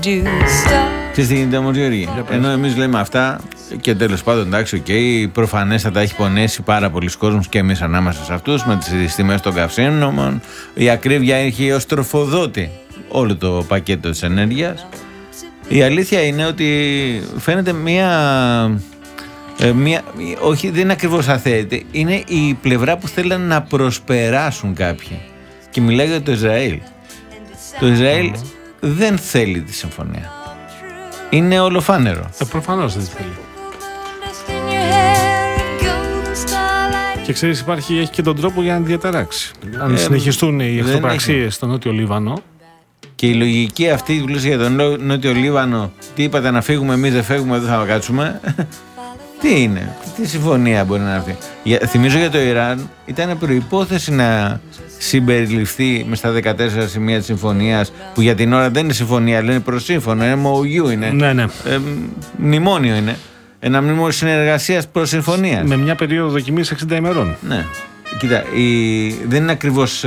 Τι γίνεται όμως, Γιώργη? Ενώ εμείς λέμε αυτά και τέλος πάντων, εντάξει, προφανέστατα έχει πονέσει πάρα πολλοί κόσμος και εμείς ανάμεσα σε αυτούς με τις τιμές των καυσίμων. Η ακρίβεια έχει ως τροφοδότη όλο το πακέτο της ενέργειας. Η αλήθεια είναι ότι φαίνεται όχι, δεν είναι ακριβώς αθέητη, είναι η πλευρά που θέλουν να προσπεράσουν κάποιοι. Και μιλάει για το Ισραήλ. Το Ισραήλ δεν θέλει τη συμφωνία. Είναι ολοφάνερο. Προφανώς δεν θέλει. Και ξέρεις, έχει και τον τρόπο για να διαταράξει. Αν συνεχιστούν οι εχθροπραξίες στο Νότιο Λίβανο. Και η λογική αυτή που λες για τον Νότιο Λίβανο, τι είπατε, να φύγουμε εμείς, δεν φεύγουμε, δεν θα κάτσουμε. Τι είναι, τι συμφωνία μπορεί να είναι αυτή? Θυμίζω για το Ιράν, ήταν προϋπόθεση να συμπεριληφθεί μες στα 14 σημεία της συμφωνίας, που για την ώρα δεν είναι συμφωνία, λένε προσύμφωνο, MOU είναι. Ναι. Μνημόνιο είναι. Ένα μνημόνιο συνεργασίας προς συμφωνίας. Με μια περίοδο δοκιμής 60 ημερών. Ναι. Κοίτα, δεν είναι ακριβώς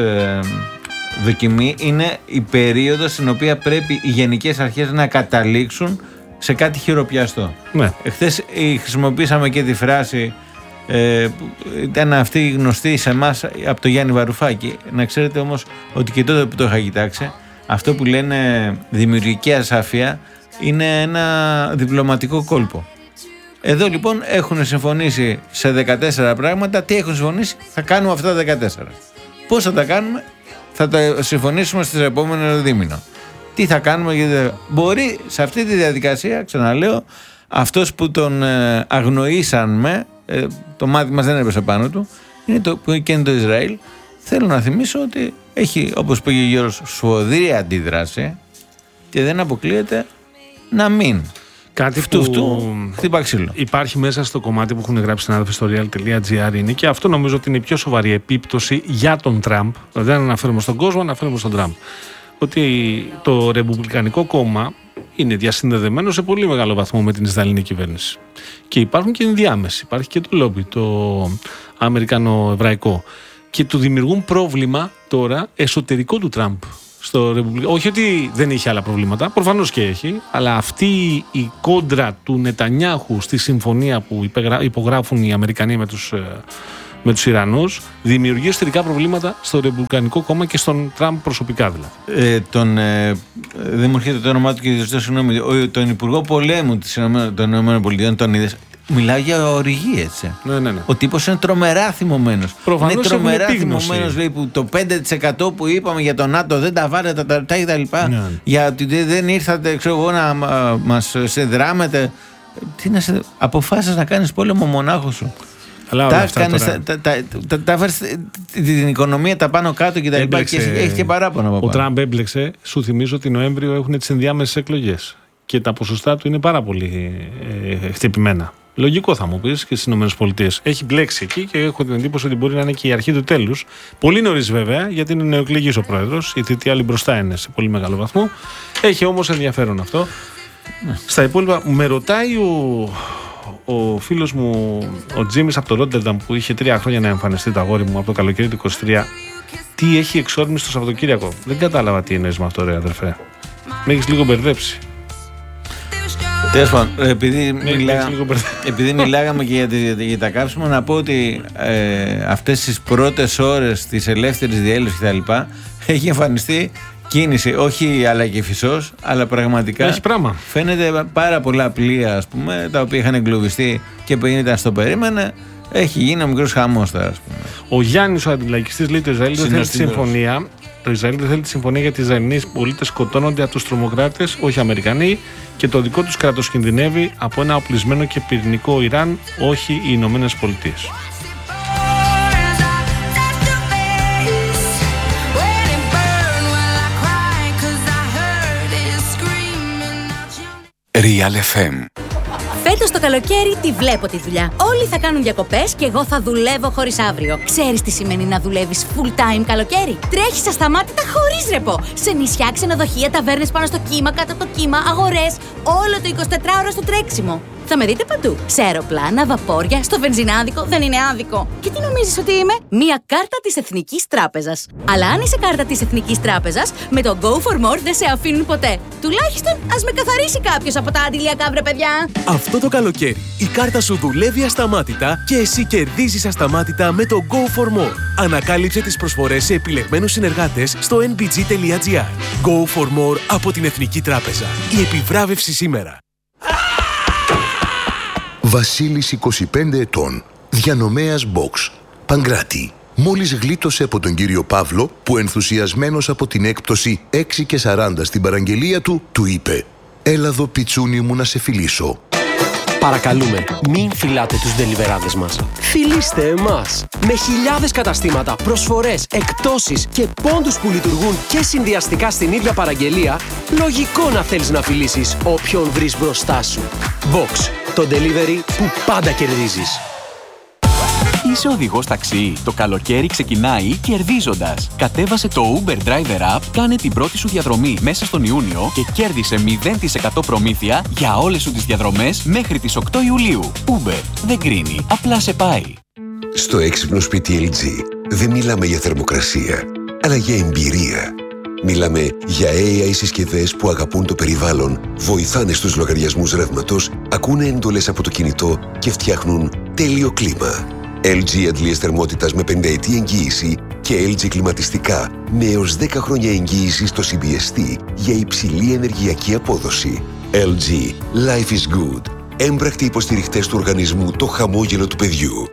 δοκιμή, είναι η περίοδος στην οποία πρέπει οι γενικές αρχές να καταλήξουν σε κάτι χειροπιαστό. Ναι. Εχθές χρησιμοποίησαμε και τη φράση που ήταν αυτή γνωστή σε εμάς από το Γιάννη Βαρουφάκη. Να ξέρετε όμως ότι και τότε που το είχα κοιτάξει, αυτό που λένε δημιουργική ασάφεια είναι ένα διπλωματικό κόλπο. Εδώ λοιπόν έχουν συμφωνήσει σε 14 πράγματα. Τι έχουν συμφωνήσει? Θα κάνουμε αυτά τα 14. Πώς θα τα κάνουμε? Θα τα συμφωνήσουμε στις επόμενες δίμηνο. Τι θα κάνουμε? Γιατί μπορεί σε αυτή τη διαδικασία, ξαναλέω, αυτός που τον αγνοήσαμε, το μάτι μας δεν έπεσε πάνω του, είναι το Ισραήλ. Θέλω να θυμίσω ότι έχει, όπως πήγε ο Γιώργος, σφοδρή αντίδραση και δεν αποκλείεται να μην. Κάτι που χτύπα ξύλο. Υπάρχει μέσα στο κομμάτι που έχουν γράψει συνάδελφοι στο real.gr, είναι, και αυτό νομίζω ότι είναι η πιο σοβαρή επίπτωση για τον Τραμπ. Δεν αναφέρουμε στον κόσμο, αναφέρουμε στον Τραμπ. Ότι το Ρεπουμπλικανικό κόμμα είναι διασυνδεδεμένο σε πολύ μεγάλο βαθμό με την Ισραηλινή κυβέρνηση. Και υπάρχουν και ενδιάμεση. Υπάρχει και το λόμπι, το αμερικανο-εβραϊκό. Και του δημιουργούν πρόβλημα τώρα εσωτερικό του Τραμπ. Όχι ότι δεν είχε άλλα προβλήματα, προφανώς και έχει, αλλά αυτή η κόντρα του Νετανιάχου στη συμφωνία που υπογράφουν οι Αμερικανοί με τους Ιρανούς δημιουργεί εσωτερικά προβλήματα στο Ρεπουμπλικανικό κόμμα και στον Τραμπ προσωπικά δηλαδή. Δεν μου έρχεται το όνομά του και ζητώ συγγνώμη. Τον Υπουργό Πολέμου των ΗΠΑ τον είδες? Μιλάει για οργή, έτσι. Ναι. Ο τύπος είναι τρομερά θυμωμένος. Προφανώς είναι τρομερά θυμωμένος, λέει, που το 5% που είπαμε για το ΝΑΤΟ δεν τα βάλετε τα κτλ. Ναι. Γιατί δεν ήρθατε, ξέρω εγώ, να μας συνδράμετε. Τι να σε αποφάσισες να κάνεις πόλεμο μονάχος σου? Τα φέρεις την οικονομία τα πάνω κάτω και τα λοιπά και έχει και παράπονα από πάνω. Ο Τραμπ έμπλεξε, σου θυμίζω ότι Νοέμβριο έχουν τις ενδιάμεσες εκλογές και τα ποσοστά του είναι πάρα πολύ χτυπημένα. Λογικό θα μου πεις και στις ΗΠΑ. Έχει μπλέξει εκεί και έχω την εντύπωση ότι μπορεί να είναι και η αρχή του τέλους. Πολύ νωρίς βέβαια, γιατί είναι νεοεκλεγής ο πρόεδρος. Η θητεία άλλη μπροστά είναι σε πολύ μεγάλο βαθμό. Έχει όμως ενδιαφέρον αυτό. Στα υπόλοιπα, με ρωτάει ο φίλος μου, ο Τζίμις από το Ρότερνταμ, που είχε 3 χρόνια να εμφανιστεί το αγόρι μου από το καλοκαίρι του 23, τι έχει εξόρμηση το Σαββατοκύριακο. Δεν κατάλαβα τι εννοείς με αυτό, ρε αδερφέ. Με έχεις λίγο μπερδέψει. Τέλος πάντων, επειδή μιλάγαμε και για τα κάψιμα, να πω ότι αυτές τις πρώτες ώρες της ελεύθερης διέλευσης και τα λοιπά έχει εμφανιστεί κίνηση, όχι αλλά και φυσός, αλλά πραγματικά έχει πράγμα. Φαίνεται πάρα πολλά πλοία, ας πούμε, τα οποία είχαν εγκλωβιστεί και που ήταν στο περίμενε. Έχει γίνει ο μικρός χαμός τώρα, ας πούμε. Ο Γιάννης, ο αντιλαϊκιστής, λέει: το Ισραήλ δεν θέλει τη συμφωνία. Το Ισραήλ δεν θέλει τη συμφωνία γιατί οι Ισραηλινοί πολίτες σκοτώνονται από τους τρομοκράτες, όχι Αμερικανοί, και το δικό τους κράτος κινδυνεύει από ένα οπλισμένο και πυρηνικό Ιράν, όχι οι Ηνωμένες Πολιτείες. Real FM. Φέτος το καλοκαίρι τη βλέπω τη δουλειά. Όλοι θα κάνουν διακοπές και εγώ θα δουλεύω χωρίς αύριο. Ξέρεις τι σημαίνει να δουλεύεις full time καλοκαίρι? Τρέχεις ασταμάτητα χωρίς ρεπό. Σε νησιά, ξενοδοχεία, ταβέρνες πάνω στο κύμα, κάτω από το κύμα, αγορές. Όλο το 24ωρο στο τρέξιμο. Θα με δείτε παντού. Σε αεροπλάνα, βαπόρια, στο βενζινάδικο. Δεν είναι άδικο. Και τι νομίζεις ότι είμαι? Μία κάρτα της Εθνικής Τράπεζας. Αλλά αν είσαι κάρτα της Εθνικής Τράπεζας, με το Go for More δεν σε αφήνουν ποτέ. Τουλάχιστον ας με καθαρίσει κάποιος από τα αντιλιακά, βρε παιδιά. Αυτό το καλοκαίρι η κάρτα σου δουλεύει ασταμάτητα και εσύ κερδίζεις ασταμάτητα με το Go for More. Ανακάλυψε τις προσφορές σε επιλεγμένους συνεργάτες στο nbg.gr. Go for More από την Εθνική Τράπεζα. Η επιβράβευση σήμερα. Βασίλης, 25 ετών, διανομέας box, Παγκράτη. Μόλις γλίτωσε από τον κύριο Παύλο που ενθουσιασμένος από την έκπτωση 6 και 40 στην παραγγελία του, του είπε «Έλα εδώ πιτσούνι μου να σε φιλήσω». Παρακαλούμε, μην φυλάτε τους ντελιβεράδες μας. Φιλήστε εμάς! Με χιλιάδες καταστήματα, προσφορές, εκπτώσεις και πόντους που λειτουργούν και συνδυαστικά στην ίδια παραγγελία, λογικό να θέλεις να φιλήσεις όποιον βρεις μπροστά σου. Box, το delivery που πάντα κερδίζεις. Είσαι οδηγός ταξί. Το καλοκαίρι ξεκινάει κερδίζοντας. Κατέβασε το Uber Driver App, κάνε την πρώτη σου διαδρομή μέσα στον Ιούνιο και κέρδισε 0% προμήθεια για όλες σου τις διαδρομές μέχρι τις 8 Ιουλίου. Uber δεν κρίνει, απλά σε πάει. Στο έξυπνο σπίτι LG δεν μιλάμε για θερμοκρασία, αλλά για εμπειρία. Μιλάμε για AI συσκευές που αγαπούν το περιβάλλον, βοηθάνε στους λογαριασμούς ρεύματος, ακούνε εντολές από το κινητό και φτιάχνουν τέλειο κλίμα. LG αντλίες θερμότητας με 50ετή εγγύηση και LG κλιματιστικά με έως 10 χρόνια εγγύηση στο CBST για υψηλή ενεργειακή απόδοση. LG. Life is good. Έμπρακτοι υποστηριχτές του οργανισμού Το Χαμόγελο του Παιδιού.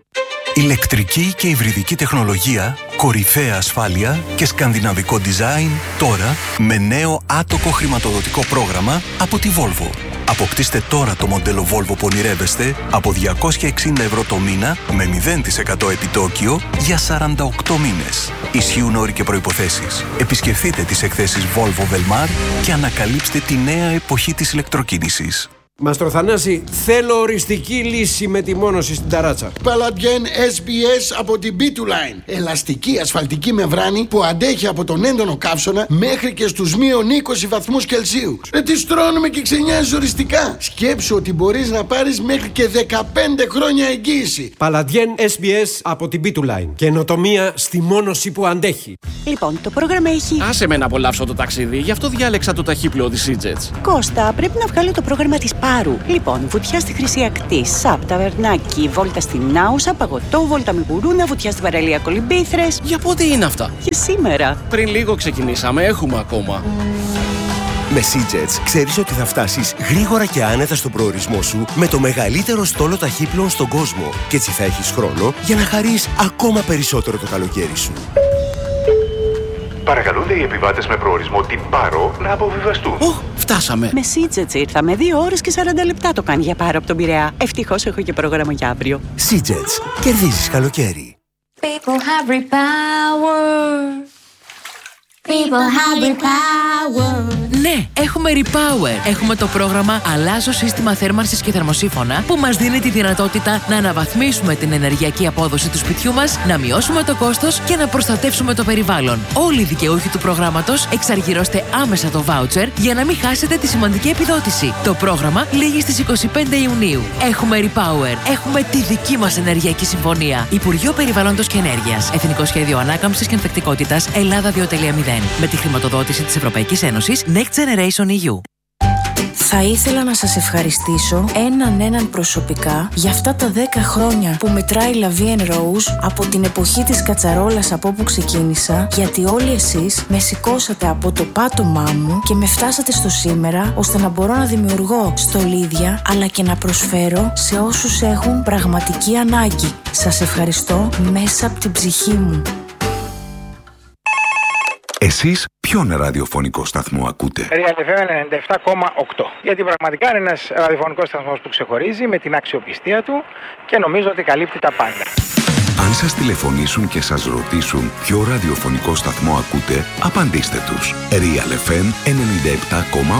Ηλεκτρική και υβριδική τεχνολογία, κορυφαία ασφάλεια και σκανδιναβικό design τώρα με νέο άτοκο χρηματοδοτικό πρόγραμμα από τη Volvo. Αποκτήστε τώρα το μοντέλο Volvo που ονειρεύεστε από 260 ευρώ το μήνα με 0% επιτόκιο για 48 μήνες. Ισχύουν όροι και προϋποθέσεις. Επισκεφτείτε τις εκθέσεις Volvo Velmar και ανακαλύψτε τη νέα εποχή της ηλεκτροκίνησης. Μαστροθανάση, θέλω οριστική λύση με τη μόνωση στην ταράτσα. Παλαντιέν SBS από την B2Line. Ελαστική ασφαλτική μεμβράνη που αντέχει από τον έντονο καύσωνα μέχρι και στους μείον 20 βαθμούς Κελσίου. Τι στρώνουμε και ξενιάζεις οριστικά. Σκέψου ότι μπορείς να πάρεις μέχρι και 15 χρόνια εγγύηση. Παλαντιέν SBS από την B2Line. Καινοτομία στη μόνωση που αντέχει. Λοιπόν, το πρόγραμμα έχει... Άσε με να απολαύσω το ταξίδι, γι' αυτό διάλεξα το ταχύπλοο της EasyJet. Κώστα, πρέπει να βγάλω το πρόγραμμα της Πάρου. Λοιπόν, βουτιά στη Χρυσή Ακτή, ΣΑΠ, ταβερνάκι, βόλτα στην Άουσα, παγωτό, βόλτα με γουρούνα, βουτιά στην παραλία Κολυμπήθρες. Για πότε είναι αυτά? Για σήμερα. Πριν λίγο ξεκινήσαμε, έχουμε ακόμα. Με SeaJets ξέρεις ότι θα φτάσεις γρήγορα και άνετα στον προορισμό σου με το μεγαλύτερο στόλο ταχύπλων στον κόσμο. Και έτσι θα έχεις χρόνο για να χαρείς ακόμα περισσότερο το καλοκαίρι σου. Παρακαλούνται οι επιβάτες με προορισμό την Πάρο να αποβιβαστούν. Φτάσαμε. Με SeaJets ήρθαμε. 2 ώρες και 40 λεπτά το κάνει για Πάρο από τον Πειραιά. Ευτυχώς έχω και πρόγραμμα για αύριο. SeaJets. Κερδίζεις καλοκαίρι. People have repower. People have repower. Ναι, έχουμε Repower. Έχουμε το πρόγραμμα Αλλάζω σύστημα θέρμανσης και θερμοσύφωνα που μας δίνει τη δυνατότητα να αναβαθμίσουμε την ενεργειακή απόδοση του σπιτιού μας, να μειώσουμε το κόστος και να προστατεύσουμε το περιβάλλον. Όλοι οι δικαιούχοι του προγράμματος εξαργυρώστε άμεσα το voucher για να μην χάσετε τη σημαντική επιδότηση. Το πρόγραμμα λήγει στις 25 Ιουνίου. Έχουμε Repower. Έχουμε τη δική μας ενεργειακή συμφωνία. Υπουργείο Περιβάλλοντος και Ενέργειας. Εθνικό Σχέδιο Ανάκαμψης και Ανθεκτικότητας Ελλάδα 2.0. Με τη χρηματοδότηση της Ευρωπαϊκής Ένωσης Next Generation EU. Θα ήθελα να σας ευχαριστήσω έναν προσωπικά για αυτά τα 10 χρόνια που μετράει La Vie en Rose από την εποχή της κατσαρόλας από όπου ξεκίνησα, γιατί όλοι εσείς με σηκώσατε από το πάτωμά μου και με φτάσατε στο σήμερα ώστε να μπορώ να δημιουργώ στολίδια αλλά και να προσφέρω σε όσους έχουν πραγματική ανάγκη. Σας ευχαριστώ μέσα από την ψυχή μου. Εσείς ποιον ραδιοφωνικό σταθμό ακούτε? Real FM 97,8. Γιατί πραγματικά είναι ένας ραδιοφωνικός σταθμός που ξεχωρίζει με την αξιοπιστία του και νομίζω ότι καλύπτει τα πάντα. Αν σας τηλεφωνήσουν και σας ρωτήσουν ποιο ραδιοφωνικό σταθμό ακούτε, απαντήστε τους. Real FM 97,8.